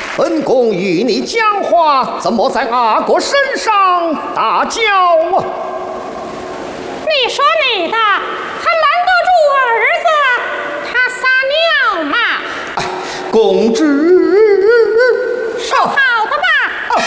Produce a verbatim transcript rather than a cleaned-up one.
本宫与你讲话，怎么在阿哥身上大叫啊？ 你说你的，还拦得住儿子？他撒尿嘛？ 哎，公主。